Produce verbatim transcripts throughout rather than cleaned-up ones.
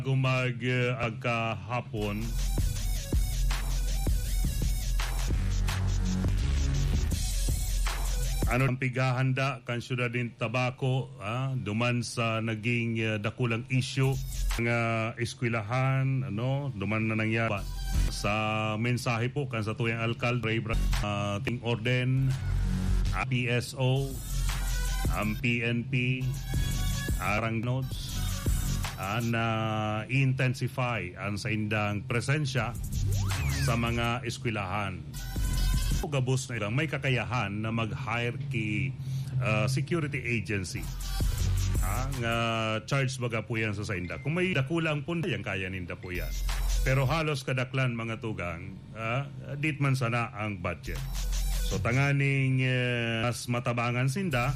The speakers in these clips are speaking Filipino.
Gumag uh, agkahapon ano ang pigahanda kan syudad din tabako ah, duman sa naging uh, dakulang issue ng uh, eskwelahan ano duman na nangyari sa mensahe po kan sa tuyang alkalde uh, ting orden uh, P S O ang P N P arang nodes Uh, na intensify ang sa indang presensya sa mga eskwelahan. Gabos na ilang may kakayahan na mag-hire ki uh, security agency. Ang uh, charge baga po yan sa sainda. Kung may dakulang po yan, kaya ninda po yan. Pero halos kadaklan mga tugang, uh, dit man sana ang budget. So tanganing uh, mas matabangan sinda,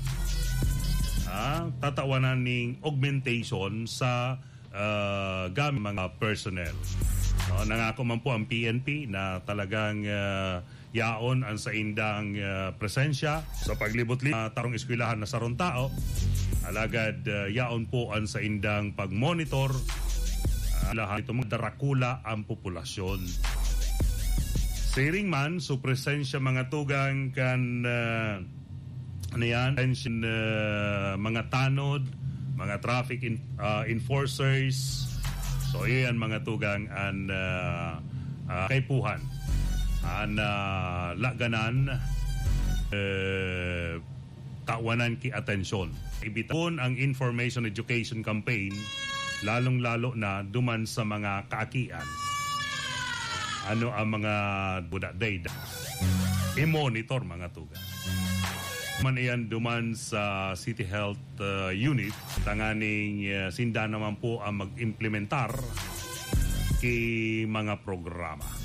Ah, tatawanan ning augmentation sa uh, gamit mga personnel. No, nangako man po ang P N P na talagang uh, yaon ang sa indang uh, presensya sa paglibot-libot uh, tarong eskwelahan na sarong tao. Alagad uh, yaon po ang sa indang pagmonitor uh, lahat ito magdarakula ang populasyon. Siring man so presensya mga tugang kan uh, ano yan, uh, mga tanod, mga traffic in, uh, enforcers. So yan mga tugang ang uh, uh, kaipuhan. Ang uh, laganan, uh, kawanan ki atensyon. Ibitawan ang information education campaign, lalong-lalo na duman sa mga kaakian. Ano ang mga budaday? I-monitor mga tugang. Man iyan duman sa City Health uh, Unit, tanganing uh, sinda naman po ang mag-implementar ki mga programa.